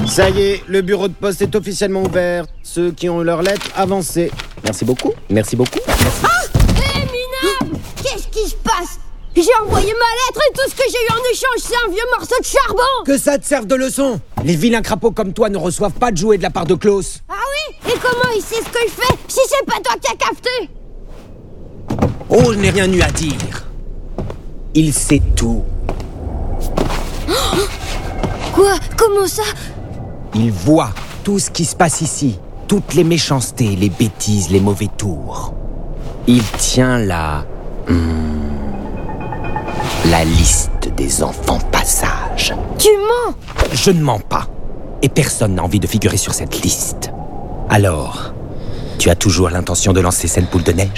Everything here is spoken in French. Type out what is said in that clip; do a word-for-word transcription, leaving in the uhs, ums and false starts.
Ça y est, le bureau de poste est officiellement ouvert. Ceux qui ont eu leur lettre, avancez. Merci beaucoup, merci beaucoup. Merci. Ah, hé, minable! Qu'est-ce qui se passe? J'ai envoyé ma lettre et tout ce que j'ai eu en échange, c'est un vieux morceau de charbon! Que ça te serve de leçon! Les vilains crapauds comme toi ne reçoivent pas de jouets de la part de Klaus. Ah oui? Et comment il sait ce que je fais si c'est pas toi qui as capté? Oh, je n'ai rien eu à dire. Il sait tout. Quoi? Comment ça? Il voit tout ce qui se passe ici. Toutes les méchancetés, les bêtises, les mauvais tours. Il tient la... Hmm, la liste des enfants passages. Tu mens! Je ne mens pas. Et personne n'a envie de figurer sur cette liste. Alors, tu as toujours l'intention de lancer cette boule de neige ?